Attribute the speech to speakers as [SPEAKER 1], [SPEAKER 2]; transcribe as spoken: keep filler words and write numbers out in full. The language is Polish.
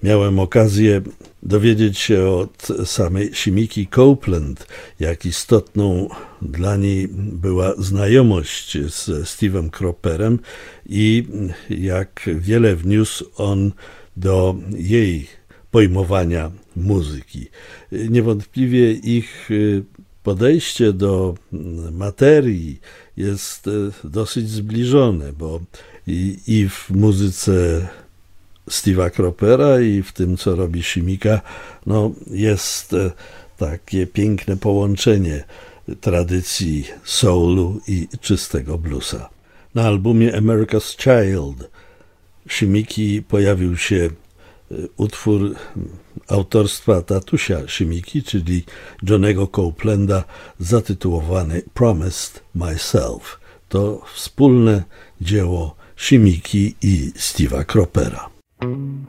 [SPEAKER 1] Miałem okazję dowiedzieć się od samej Shimiki Copeland, jak istotną dla niej była znajomość z Steve'em Cropperem i jak wiele wniósł on do jej pojmowania muzyki. Niewątpliwie ich podejście do materii jest dosyć zbliżone, bo i, i w muzyce Steve'a Cropera i w tym, co robi Shimika, no jest takie piękne połączenie tradycji soulu i czystego bluesa. Na albumie America's Child Shimiki pojawił się utwór autorstwa tatusia Shimiki, czyli Johnego Copelanda, zatytułowany Promised Myself. To wspólne dzieło Shimiki i Steve'a Cropera.